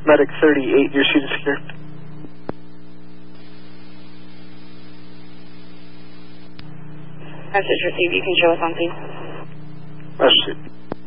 Medic 38, your student secure. Message received. You can show us on scene. Message received.